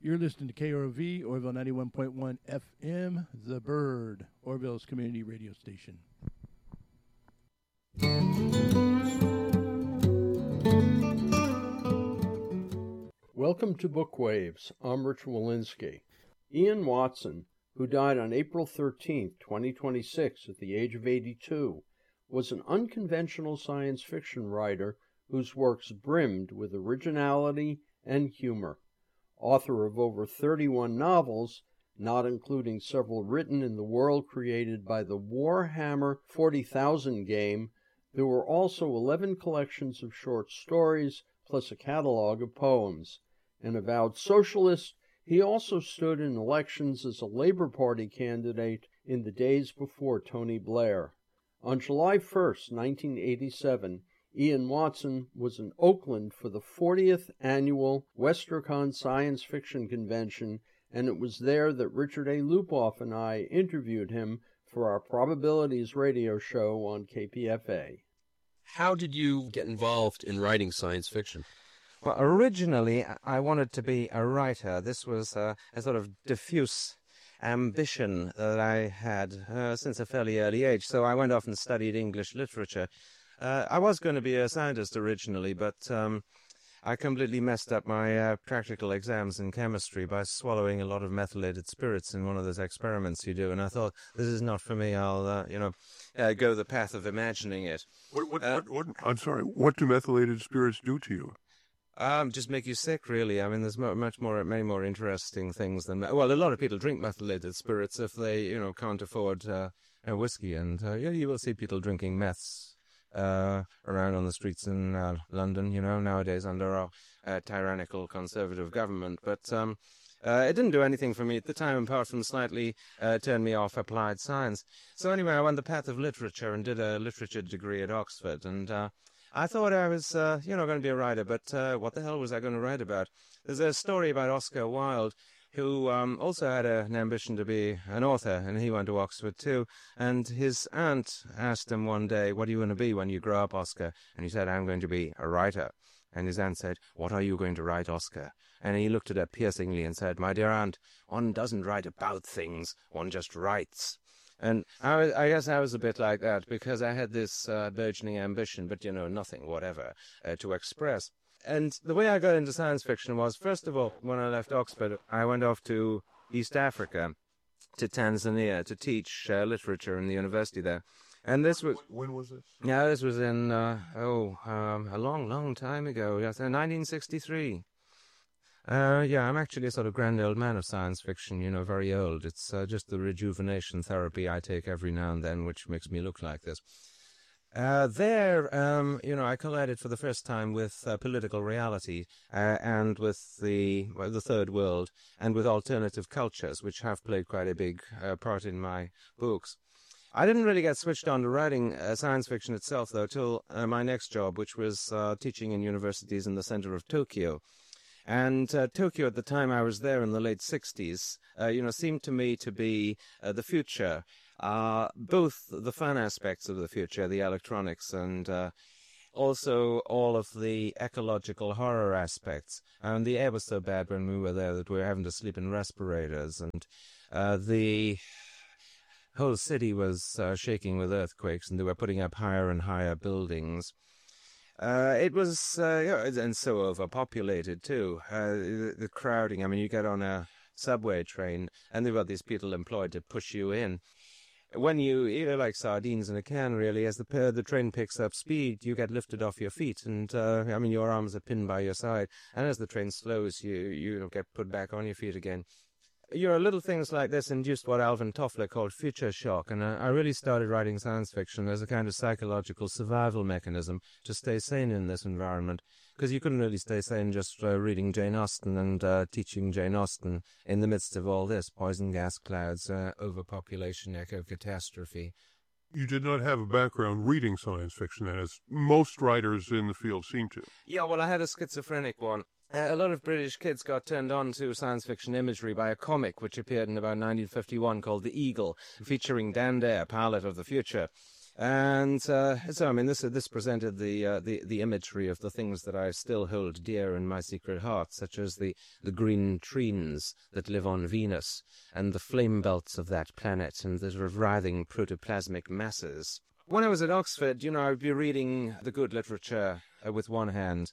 You're listening to KROV, Orville 91.1 FM, The Bird, Orville's community radio station. Welcome to Bookwaves. I'm Rich Walensky. Ian Watson, who died on April 13, 2026, at the age of 82, was an unconventional science fiction writer whose works brimmed with originality and humor. Author of over 31 novels, not including several written in the world created by the Warhammer 40,000 game, there were also 11 collections of short stories, plus a catalog of poems. An avowed socialist, he also stood in elections as a Labour Party candidate in the days before Tony Blair. On July 1, 1987, Ian Watson was in Oakland for the 40th annual WesterCon Science Fiction Convention, and it was there that Richard A. Lupoff and I interviewed him for our Probabilities radio show on KPFA. How did you get involved in writing science fiction? Well, originally, I wanted to be a writer. This was a sort of diffuse ambition that I had since a fairly early age, so I went off and studied English literature. I was going to be a scientist originally, but I completely messed up my practical exams in chemistry by swallowing a lot of methylated spirits in one of those experiments you do, and I thought, this is not for me. I'll, go the path of imagining it. I'm sorry, what do methylated spirits do to you? Just make you sick, really. I mean, there's many more interesting things than... Well, a lot of people drink methylated spirits if they, can't afford whiskey, and you will see people drinking meths around on the streets in London, nowadays under our tyrannical conservative government. But it didn't do anything for me at the time, apart from slightly turn me off applied science. So anyway, I went the path of literature and did a literature degree at Oxford, and I thought I was, going to be a writer, but what the hell was I going to write about? There's a story about Oscar Wilde, who also had an ambition to be an author, and he went to Oxford too. And his aunt asked him one day, what are you going to be when you grow up, Oscar? And he said, I'm going to be a writer. And his aunt said, what are you going to write, Oscar? And he looked at her piercingly and said, my dear aunt, one doesn't write about things, one just writes. And I guess I was a bit like that, because I had this burgeoning ambition, but, nothing whatever to express. And the way I got into science fiction was, first of all, when I left Oxford, I went off to East Africa, to Tanzania, to teach literature in the university there. And this was... When was this? Yeah, this was in, a long time ago, yes, 1963. I'm actually a sort of grand old man of science fiction, very old. It's just the rejuvenation therapy I take every now and then, which makes me look like this. I collided for the first time with political reality and with the third world and with alternative cultures, which have played quite a big part in my books. I didn't really get switched on to writing science fiction itself, though, till my next job, which was teaching in universities in the center of Tokyo. And Tokyo, at the time I was there in the late 60s, seemed to me to be the future. Both the fun aspects of the future, the electronics, and also all of the ecological horror aspects. And the air was so bad when we were there that we were having to sleep in respirators, and the whole city was shaking with earthquakes, and they were putting up higher and higher buildings. It was, and so overpopulated too. The crowding, you get on a subway train, and there were these people employed to push you in. When you eat like sardines in a can, really, as the train picks up speed, you get lifted off your feet, and your arms are pinned by your side. And as the train slows, you get put back on your feet again. Little things like this induced what Alvin Toffler called future shock, and I really started writing science fiction as a kind of psychological survival mechanism to stay sane in this environment, because you couldn't really stay sane just reading Jane Austen and teaching Jane Austen in the midst of all this: poison gas clouds, overpopulation, eco-catastrophe. You did not have a background reading science fiction, as most writers in the field seem to. Yeah, well, I had a schizophrenic one. A lot of British kids got turned on to science fiction imagery by a comic which appeared in about 1951 called The Eagle, featuring Dan Dare, pilot of the future. And so, I mean, this presented the imagery of the things that I still hold dear in my secret heart, such as the green trees that live on Venus, and the flame belts of that planet, and the sort of writhing protoplasmic masses. When I was at Oxford, I would be reading the good literature with one hand,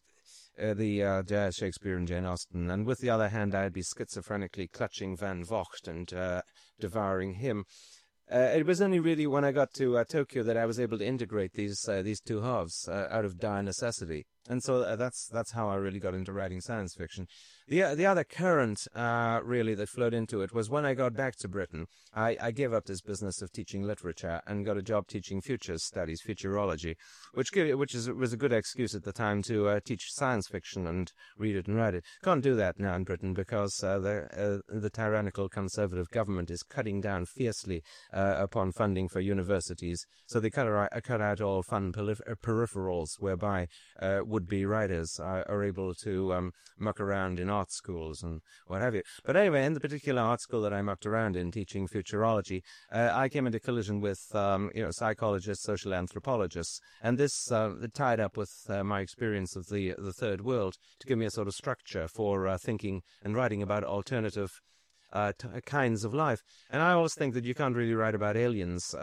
the Shakespeare and Jane Austen, and with the other hand I'd be schizophrenically clutching Van Vogt and devouring him. It was only really when I got to Tokyo that I was able to integrate these two halves out of dire necessity. And so that's how I really got into writing science fiction. The other current really that flowed into it was when I got back to Britain, I gave up this business of teaching literature and got a job teaching futures studies, futurology, which was a good excuse at the time to teach science fiction and read it and write it. Can't do that now in Britain because the tyrannical conservative government is cutting down fiercely upon funding for universities. So they cut out all fun peripherals whereby would-be writers are able to muck around in art schools and what have you. But anyway, in the particular art school that I mucked around in teaching futurology, I came into collision with psychologists, social anthropologists, and this tied up with my experience of the third world to give me a sort of structure for thinking and writing about alternative kinds of life. And I always think that you can't really write about aliens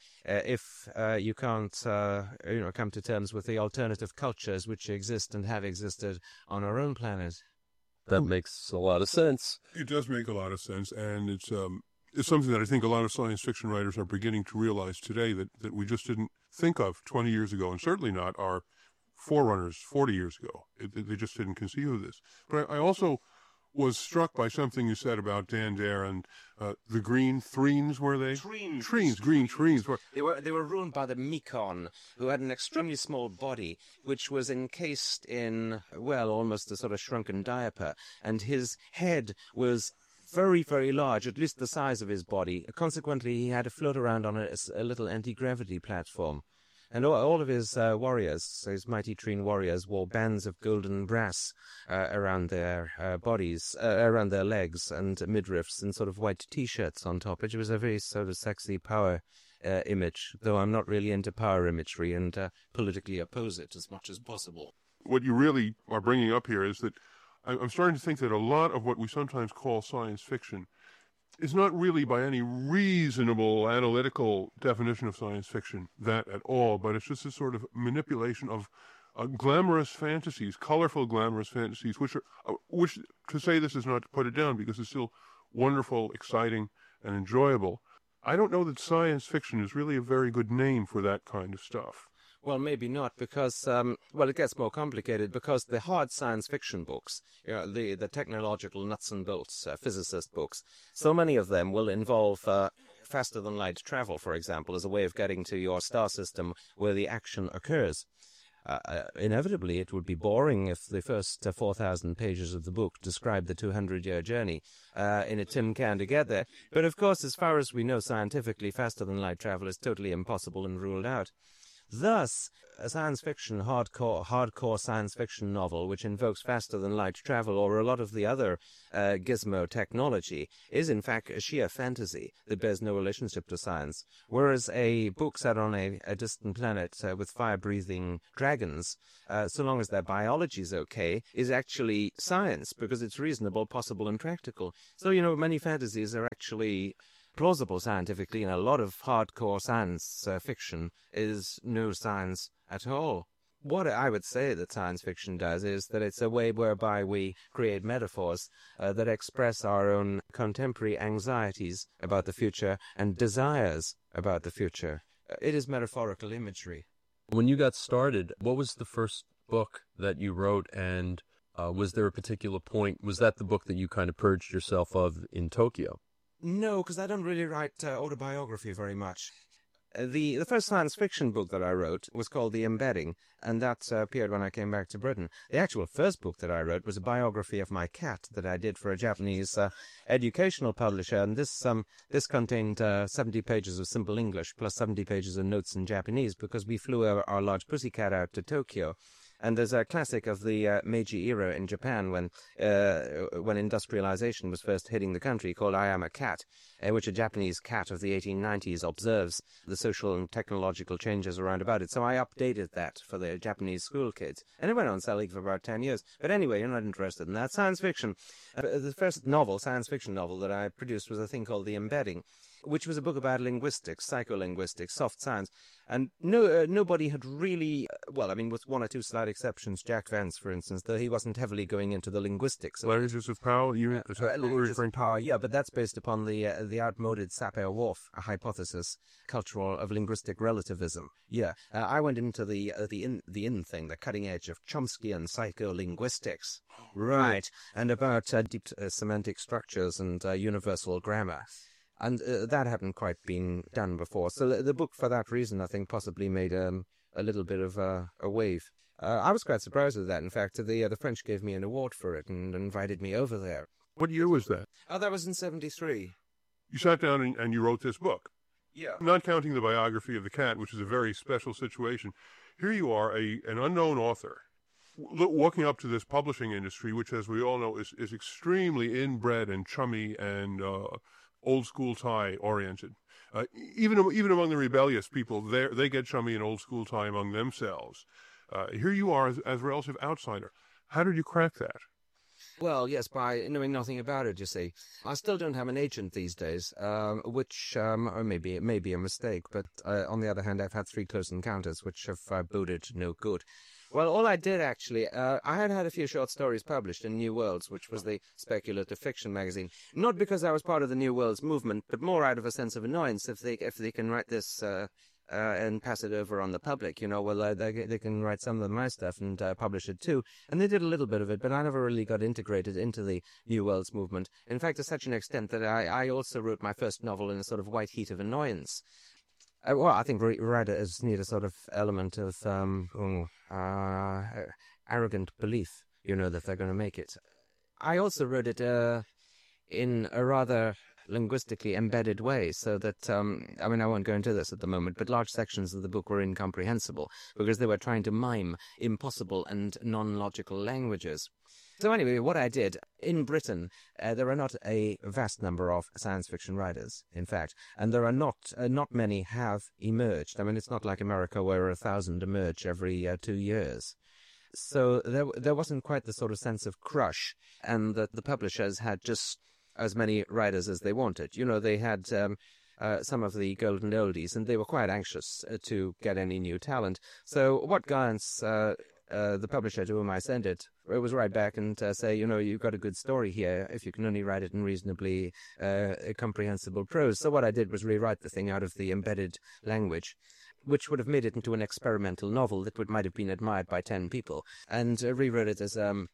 if you can't come to terms with the alternative cultures which exist and have existed on our own planet. That makes a lot of sense. It does make a lot of sense, and it's something that I think a lot of science fiction writers are beginning to realize today that we just didn't think of 20 years ago, and certainly not our forerunners 40 years ago. They just didn't conceive of this. But I also was struck by something you said about Dan Dare and the green threens, were they? Green trees. They were ruled by the Mekon, who had an extremely small body, which was encased in, well, almost a sort of shrunken diaper, and his head was very, very large, at least the size of his body. Consequently, he had to float around on a little anti-gravity platform. And all of his warriors, his mighty Treen warriors, wore bands of golden brass around their bodies, around their legs and midriffs, and sort of white T-shirts on top, which was a very sort of sexy power image, though I'm not really into power imagery and politically oppose it as much as possible. What you really are bringing up here is that I'm starting to think that a lot of what we sometimes call science fiction is not really by any reasonable analytical definition of science fiction that at all, but it's just a sort of manipulation of glamorous fantasies, colorful glamorous fantasies, which to say this is not to put it down because it's still wonderful, exciting, and enjoyable. I don't know that science fiction is really a very good name for that kind of stuff. Well, maybe not, because, it gets more complicated, because the hard science fiction books, the technological nuts and bolts, physicist books, so many of them will involve faster-than-light travel, for example, as a way of getting to your star system where the action occurs. Inevitably, it would be boring if the first 4,000 pages of the book described the 200-year journey in a tin can to get there. But, of course, as far as we know scientifically, faster-than-light travel is totally impossible and ruled out. Thus, a science fiction, hardcore science fiction novel which invokes faster-than-light travel or a lot of the other gizmo technology is in fact a sheer fantasy that bears no relationship to science, whereas a book set on a distant planet with fire-breathing dragons, so long as their biology is okay, is actually science because it's reasonable, possible, and practical. So, many fantasies are actually plausible scientifically, and a lot of hardcore science fiction is no science at all. What I would say that science fiction does is that it's a way whereby we create metaphors that express our own contemporary anxieties about the future and desires about the future. It is metaphorical imagery. When you got started, what was the first book that you wrote, and was there a particular point? Was that the book that you kind of purged yourself of in Tokyo? No, because I don't really write autobiography very much. The first science fiction book that I wrote was called The Embedding, and that appeared when I came back to Britain. The actual first book that I wrote was a biography of my cat that I did for a Japanese educational publisher, and this contained 70 pages of simple English plus 70 pages of notes in Japanese because we flew our large pussycat out to Tokyo. And there's a classic of the Meiji era in Japan when industrialization was first hitting the country called I Am a Cat, which a Japanese cat of the 1890s observes the social and technological changes around about it. So I updated that for the Japanese school kids. And it went on selling for about 10 years. But anyway, you're not interested in that. Science fiction. The first science fiction novel that I produced was a thing called The Embedding, which was a book about linguistics, psycholinguistics, soft science. And nobody had really, with one or two slight exceptions, Jack Vance, for instance, though he wasn't heavily going into the linguistics. Larry Joseph Powell, yeah, but that's based upon the outmoded Sapir-Whorf hypothesis, of linguistic relativism. Yeah, I went into the in thing, the cutting edge of Chomskyan psycholinguistics. Right, and about deep semantic structures and universal grammar. And that hadn't quite been done before. So the book, for that reason, I think possibly made a little bit of a wave. I was quite surprised at that. In fact, the French gave me an award for it and invited me over there. What year was that? Oh, that was in 1973. You sat down and you wrote this book. Yeah. Not counting the biography of the cat, which is a very special situation. Here you are, an unknown author, walking up to this publishing industry, which, as we all know, is extremely inbred and chummy and old school tie oriented. Even among the rebellious people, they get chummy and old school tie among themselves. Here you are as a relative outsider. How did you crack that? Well, yes, by knowing nothing about it, you see. I still don't have an agent these days, which or maybe it may be a mistake, but on the other hand, I've had 3 close encounters which have boded no good. Well, all I did, actually, I had a few short stories published in New Worlds, which was the speculative fiction magazine. Not because I was part of the New Worlds movement, but more out of a sense of annoyance if they can write this and pass it over on the public. They can write some of my stuff and publish it too. And they did a little bit of it, but I never really got integrated into the New Worlds movement. In fact, to such an extent that I also wrote my first novel in a sort of white heat of annoyance. I think writers need a sort of element of arrogant belief, that they're going to make it. I also wrote it in a rather linguistically embedded way, so that, I won't go into this at the moment, but large sections of the book were incomprehensible because they were trying to mime impossible and non-logical languages. So anyway, what I did, in Britain, there are not a vast number of science fiction writers, in fact, and there are not many have emerged. It's not like America where 1,000 emerge every 2 years. So there wasn't quite the sort of sense of crush, and that the publishers had just as many writers as they wanted. They had some of the golden oldies, and they were quite anxious to get any new talent. So what Guyance, the publisher to whom I sent it was write back and say, you've got a good story here if you can only write it in reasonably comprehensible prose. So what I did was rewrite the thing out of the embedded language, which would have made it into an experimental novel that might have been admired by 10 people, and rewrote it as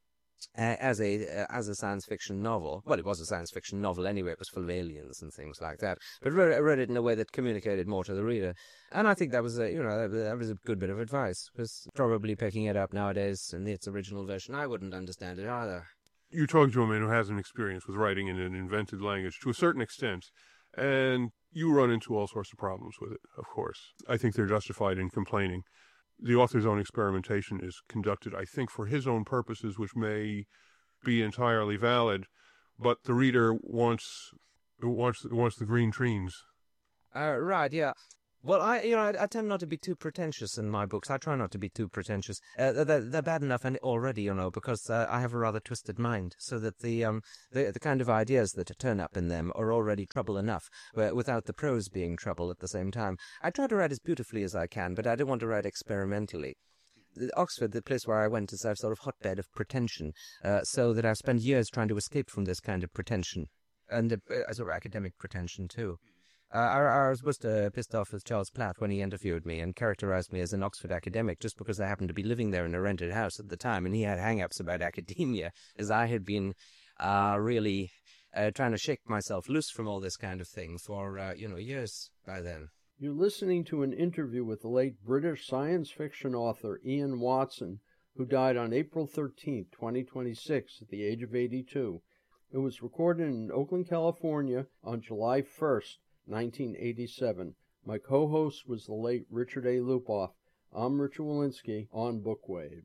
a science fiction novel. Well, it was a science fiction novel anyway. It was full of aliens and things like that. But I read it in a way that communicated more to the reader, and I think that was that was a good bit of advice. Because probably picking it up nowadays in its original version, I wouldn't understand it either. You're talking to a man who has an experience with writing in an invented language to a certain extent, and you run into all sorts of problems with it. Of course, I think they're justified in complaining. The author's own experimentation is conducted, I think, for his own purposes, which may be entirely valid, but the reader wants the green trees. Right, yeah. Well, I tend not to be too pretentious in my books. I try not to be too pretentious. They're bad enough already, because I have a rather twisted mind, so that the kind of ideas that turn up in them are already trouble enough, without the prose being trouble at the same time. I try to write as beautifully as I can, but I don't want to write experimentally. Oxford, the place where I went, is a sort of hotbed of pretension, so that I've spent years trying to escape from this kind of pretension, and a sort of academic pretension too. I was most pissed off with Charles Platt when he interviewed me and characterized me as an Oxford academic just because I happened to be living there in a rented house at the time, and he had hang-ups about academia, as I had been really trying to shake myself loose from all this kind of thing for, years by then. You're listening to an interview with the late British science fiction author Ian Watson, who died on April 13, 2026, at the age of 82. It was recorded in Oakland, California on July 1st, 1987. My co-host was the late Richard A. Lupoff. I'm Richard Walensky on Bookwaves.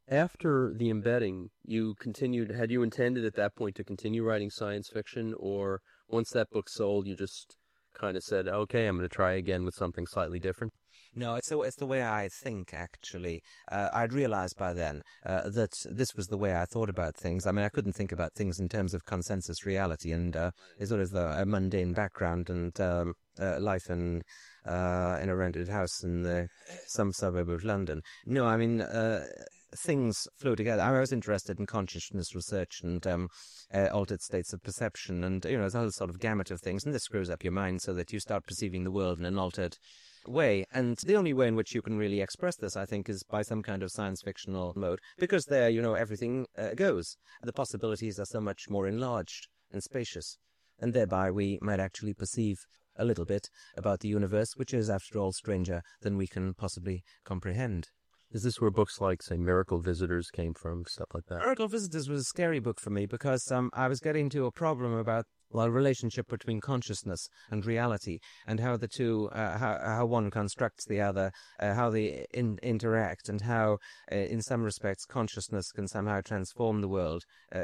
After the embedding, had you intended at that point to continue writing science fiction, or once that book sold, you just kind of said, okay, I'm going to try again with something slightly different? No, it's the way I think, actually. I'd realized by then that this was the way I thought about things. I mean, I couldn't think about things in terms of consensus reality and sort of a mundane background and life in a rented house in some suburb of London. No, I mean, things flow together. I was interested in consciousness research and altered states of perception and, there's a whole sort of gamut of things, and this screws up your mind so that you start perceiving the world in an altered way. And the only way in which you can really express this, I think, is by some kind of science fictional mode, because there, everything goes. The possibilities are so much more enlarged and spacious, and thereby we might actually perceive a little bit about the universe, which is, after all, stranger than we can possibly comprehend. Is this where books like, say, Miracle Visitors came from, stuff like that? Miracle Visitors was a scary book for me because I was getting to a problem about the relationship between consciousness and reality, and how the two, how one constructs the other, how they interact, and how, in some respects, consciousness can somehow transform the world.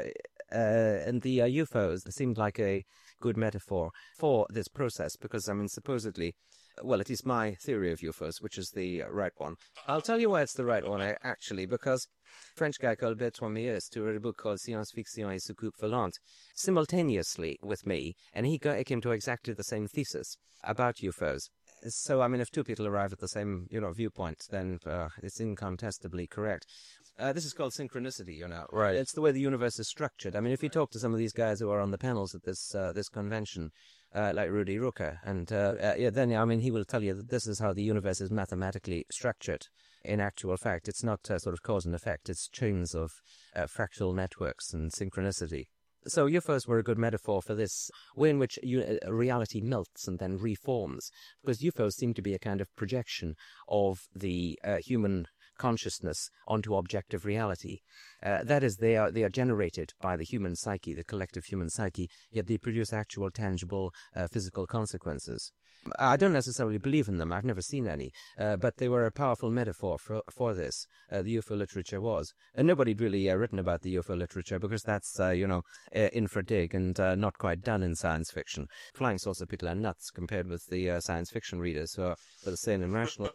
And the UFOs seemed like a good metaphor for this process, because, supposedly, well, it is my theory of UFOs, which is the right one. I'll tell you why it's the right one, actually, because a French guy called Bertrand Meilles wrote a book called Science Fiction et Soucoupe Volante simultaneously with me, and he came to exactly the same thesis about UFOs. So, if two people arrive at the same, viewpoint, then it's incontestably correct. This is called synchronicity, Right. It's the way the universe is structured. If you talk to some of these guys who are on the panels at this convention, like Rudy Rucker, and then he will tell you that this is how the universe is mathematically structured. In actual fact, it's not sort of cause and effect, it's chains of fractal networks and synchronicity. So UFOs were a good metaphor for this way in which reality melts and then reforms, because UFOs seem to be a kind of projection of the human consciousness onto objective reality. That is, they are generated by the human psyche, the collective human psyche, yet they produce actual, tangible, physical consequences. I don't necessarily believe in them. I've never seen any, but they were a powerful metaphor for this. The UFO literature was. And nobody really written about the UFO literature because that's, infra dig and not quite done in science fiction. Flying saucer people are nuts compared with the science fiction readers who are sane and rational.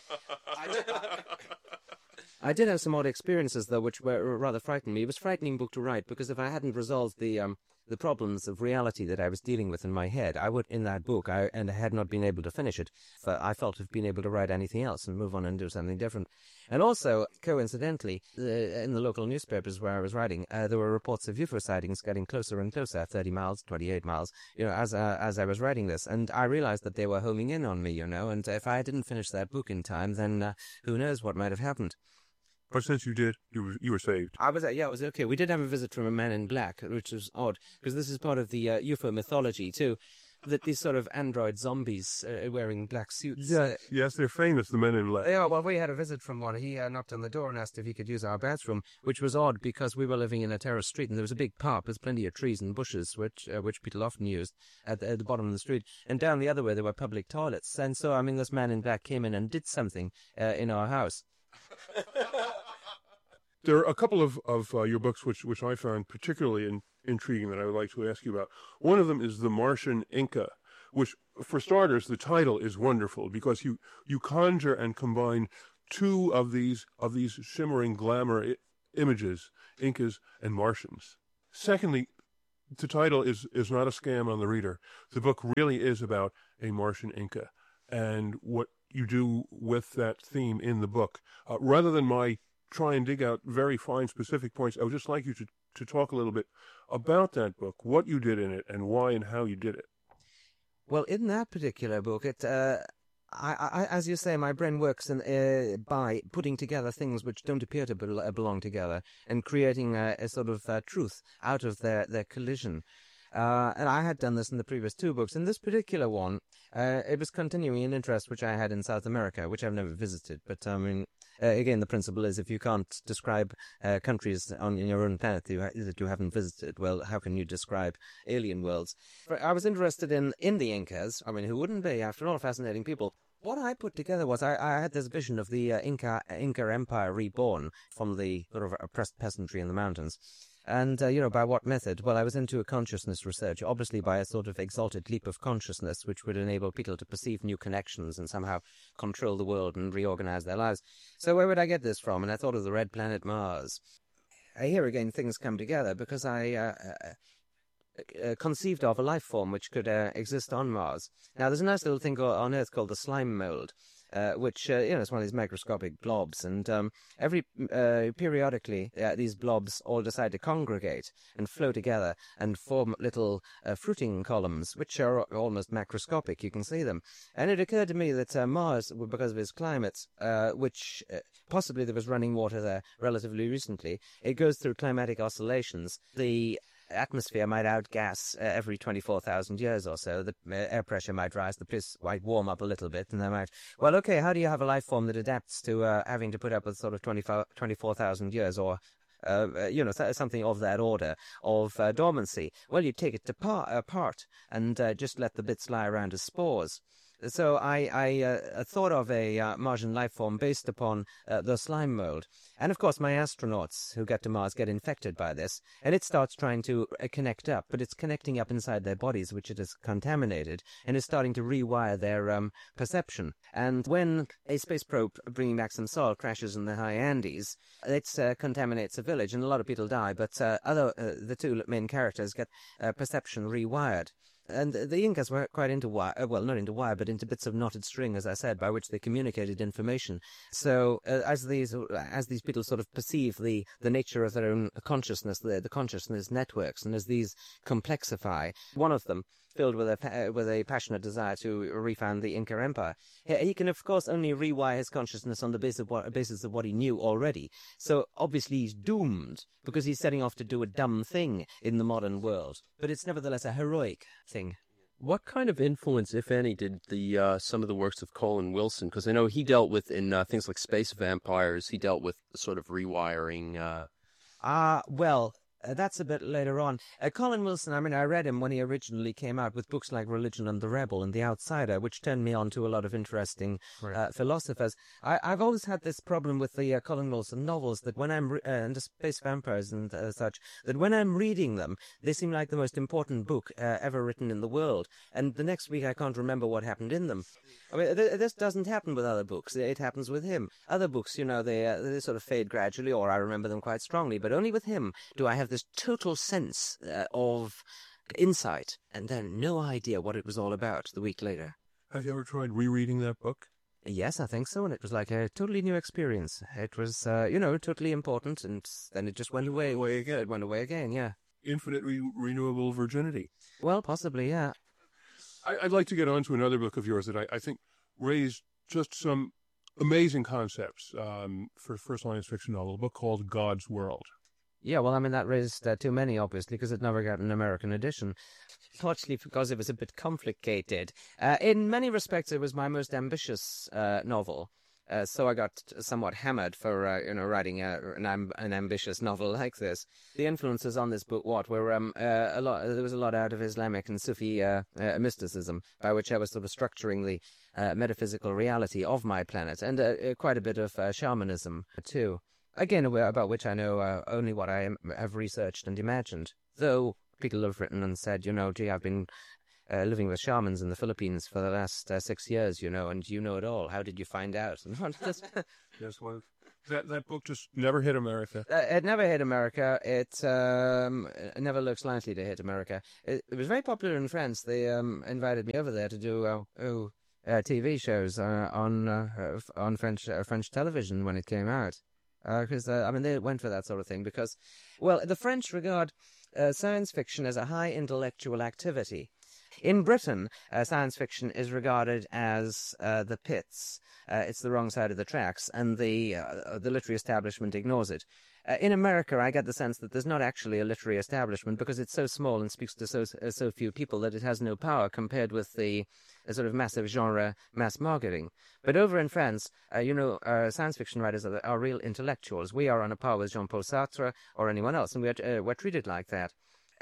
I did have some odd experiences, though, which were rather frightening me. It was a frightening book to write, because if I hadn't resolved the problems of reality that I was dealing with in my head, I would, in that book, and I had not been able to finish it, I felt to have been able to write anything else and move on and do something different. And also, coincidentally, in the local newspapers where I was writing, there were reports of UFO sightings getting closer and closer, 30 miles, 28 miles, as I was writing this. And I realized that they were homing in on me, and if I didn't finish that book in time, then who knows what might have happened. But since you did, you were saved. I was okay. We did have a visit from a man in black, which was odd, because this is part of the UFO mythology, too, that these sort of android zombies wearing black suits. Yes, they're famous, the men in black. Yeah, well, we had a visit from one. He knocked on the door and asked if he could use our bathroom, which was odd because we were living in a terrace street and there was a big park with plenty of trees and bushes, which people often used at the bottom of the street. And down the other way, there were public toilets. And so, this man in black came in and did something in our house. There are a couple of your books which I found particularly intriguing that I would like to ask you about. One of them is The Martian Inca, which, for starters, the title is wonderful because you conjure and combine two of these shimmering glamour images, Incas and Martians. Secondly, the title is not a scam on the reader. The book really is about a Martian Inca and what you do with that theme in the book. Rather than my try and dig out very fine specific points, I would just like you to talk a little bit about that book, what you did in it, and why and how you did it. Well, in that particular book, I, as you say, my brain works by putting together things which don't appear to belong together and creating a sort of truth out of their collision. And I had done this in the previous two books. In this particular one, it was continuing an interest which I had in South America, which I've never visited. But, again, the principle is if you can't describe countries on your own planet that you haven't visited, well, how can you describe alien worlds? I was interested in the Incas. Who wouldn't be? After all, fascinating people. What I put together was I had this vision of the Inca Empire reborn from the sort of oppressed peasantry in the mountains. And, by what method? Well, I was into a consciousness research, obviously by a sort of exalted leap of consciousness, which would enable people to perceive new connections and somehow control the world and reorganize their lives. So where would I get this from? And I thought of the red planet Mars. Here again, things come together because I conceived of a life form which could exist on Mars. Now, there's a nice little thing on Earth called the slime mold, which, is one of these microscopic blobs. And periodically, these blobs all decide to congregate and flow together and form little fruiting columns, which are almost macroscopic. You can see them. And it occurred to me that Mars, because of its climate, which possibly there was running water there relatively recently, it goes through climatic oscillations. The atmosphere might outgas every 24,000 years or so. The air pressure might rise, the place might warm up a little bit, and they might... Well, okay, how do you have a life form that adapts to having to put up with sort of 24,000 years or... something of that order of dormancy? Well, you take it apart and just let the bits lie around as spores. So I thought of a Martian life form based upon the slime mold. And, of course, my astronauts who get to Mars get infected by this, and it starts trying to connect up, but it's connecting up inside their bodies, which it has contaminated, and is starting to rewire their perception. And when a space probe bringing back some soil crashes in the high Andes, it contaminates a village, and a lot of people die, but the two main characters get perception rewired. And the Incas were quite into wire, not into wire, but into bits of knotted string, as I said, by which they communicated information. So as these people sort of perceive the nature of their own consciousness, the consciousness networks, and as these complexify, one of them, filled with a passionate desire to refound the Inca Empire, he can, of course, only rewire his consciousness on the basis of what he knew already. So, obviously, he's doomed, because he's setting off to do a dumb thing in the modern world. But it's nevertheless a heroic thing. What kind of influence, if any, did the some of the works of Colin Wilson, because I know he dealt with, in things like Space Vampires, he dealt with sort of rewiring... That's a bit later on. Colin Wilson, I read him when he originally came out with books like Religion and the Rebel and The Outsider, which turned me on to a lot of interesting philosophers. I've always had this problem with the Colin Wilson novels, that when I'm, and the Space Vampires and such, that when I'm reading them, they seem like the most important book ever written in the world. And the next week I can't remember what happened in them. This doesn't happen with other books. It happens with him. Other books, they sort of fade gradually, or I remember them quite strongly. But only with him do I have this total sense of insight, and then no idea what it was all about the week later. Have you ever tried rereading that book? Yes, I think so, and it was like a totally new experience. It was, totally important, and then it just went away again. It went away again, yeah. Infinite renewable virginity. Well, possibly, yeah. I'd like to get on to another book of yours that I think raised just some amazing concepts for science fiction novel, a book called God's World. Yeah, well, that raised too many, obviously, because it never got an American edition. Largely because it was a bit complicated. In many respects, it was my most ambitious novel. So I got somewhat hammered for, writing an ambitious novel like this. The influences on this book, were a lot. There was a lot out of Islamic and Sufi mysticism, by which I was sort of structuring the metaphysical reality of my planet, and quite a bit of shamanism too. Again, about which I know only what I have researched and imagined. Though people have written and said, I've been living with shamans in the Philippines for the last 6 years, and you know it all. How did you find out? Yes, well, that book just never hit America. It never hit America. It never looks likely to hit America. It was very popular in France. They invited me over there to do TV shows on French television when it came out. Because, they went for that sort of thing because, the French regard science fiction as a high intellectual activity. In Britain, science fiction is regarded as the pits. It's the wrong side of the tracks, and the literary establishment ignores it. In America, I get the sense that there's not actually a literary establishment because it's so small and speaks to so few people that it has no power compared with the sort of massive genre mass marketing. But over in France, science fiction writers are real intellectuals. We are on a par with Jean-Paul Sartre or anyone else, and we're treated like that.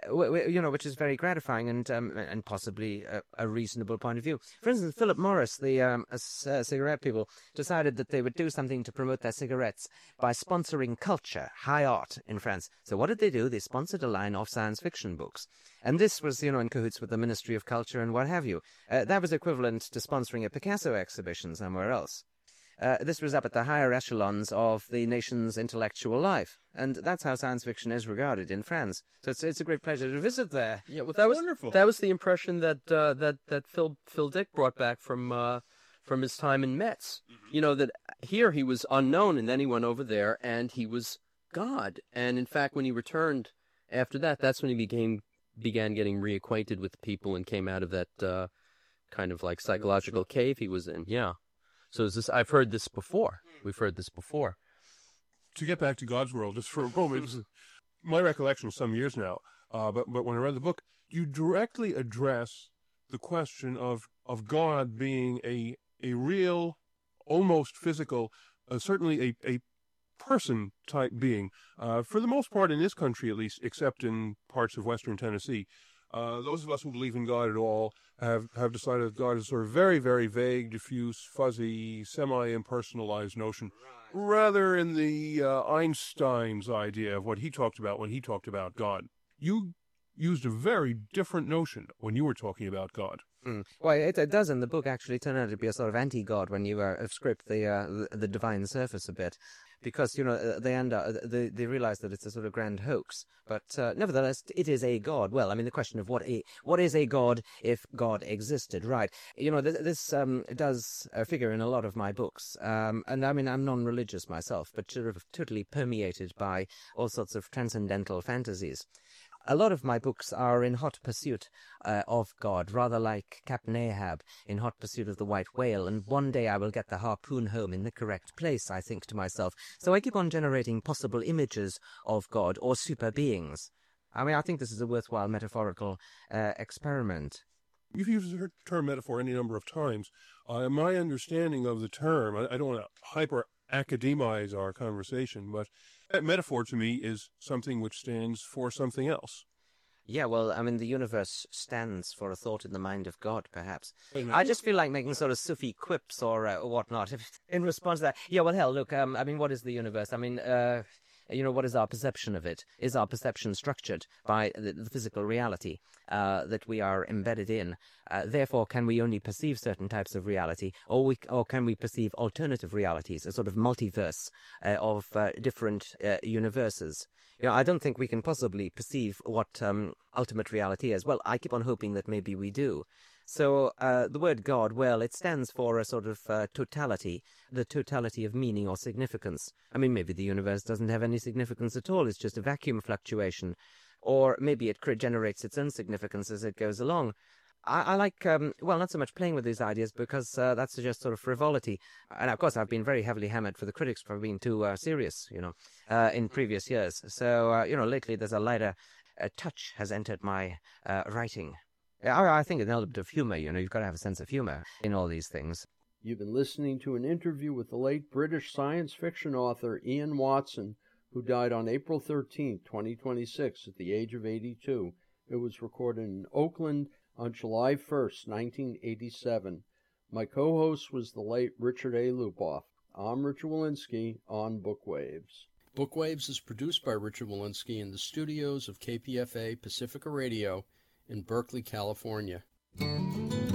which is very gratifying and possibly a reasonable point of view. For instance, Philip Morris, the cigarette people, decided that they would do something to promote their cigarettes by sponsoring culture, high art in France. So what did they do? They sponsored a line of science fiction books. And this was, in cahoots with the Ministry of Culture and what have you. That was equivalent to sponsoring a Picasso exhibition somewhere else. This was up at the higher echelons of the nation's intellectual life, and that's how science fiction is regarded in France. So it's a great pleasure to visit there. Yeah, well, that was wonderful. That was the impression that that Phil Dick brought back from his time in Metz. That here he was unknown, and then he went over there, and he was God. And in fact, when he returned after that, that's when he began getting reacquainted with the people and came out of that kind of like psychological cave he was in. Yeah. So I've heard this before. We've heard this before. To get back to God's World, just for a moment, my recollection was some years now, but when I read the book, you directly address the question of God being a real, almost physical, certainly a person-type being, for the most part in this country at least, except in parts of western Tennessee. Those of us who believe in God at all have decided that God is sort of very, very vague, diffuse, fuzzy, semi-impersonalized notion, rather in the Einstein's idea of what he talked about when he talked about God. You used a very different notion when you were talking about God. Well, it does in the book actually turn out to be a sort of anti-God when you script the divine surface a bit, because they realize that it's a sort of grand hoax, but nevertheless it is a God. Well, I mean, the question of what is a God if God existed, right? This does figure in a lot of my books, and I mean I'm non-religious myself, but sort of totally permeated by all sorts of transcendental fantasies. A lot of my books are in hot pursuit of God, rather like Captain Ahab in hot pursuit of the white whale, and one day I will get the harpoon home in the correct place, I think to myself. So I keep on generating possible images of God or super beings. I mean, I think this is a worthwhile metaphorical experiment. You've used the term metaphor any number of times. My understanding of the term, I don't want to hyper-academize our conversation, but that metaphor to me is something which stands for something else. Yeah, well, I mean, the universe stands for a thought in the mind of God, perhaps. I just feel like making sort of Sufi quips or whatnot in response to that. Yeah, well, hell, look, I mean, what is the universe? I mean, what is our perception of it? Is our perception structured by the physical reality that we are embedded in? Therefore, can we only perceive certain types of reality, or can we perceive alternative realities, a sort of multiverse of different universes? I don't think we can possibly perceive what ultimate reality is. Well, I keep on hoping that maybe we do. So the word God, well, it stands for a sort of totality, the totality of meaning or significance. I mean, maybe the universe doesn't have any significance at all. It's just a vacuum fluctuation. Or maybe it generates its own significance as it goes along. I like, not so much playing with these ideas because that suggests sort of frivolity. And of course, I've been very heavily hammered for the critics for being too serious, in previous years. So, lately there's a lighter touch has entered my writing. I think an element of humor, you've got to have a sense of humor in all these things. You've been listening to an interview with the late British science fiction author Ian Watson, who died on April 13, 2026, at the age of 82. It was recorded in Oakland on July 1st, 1987. My co-host was the late Richard A. Lupoff. I'm Richard Wolinsky on Bookwaves. Bookwaves is produced by Richard Wolinsky in the studios of KPFA Pacifica Radio in Berkeley, California.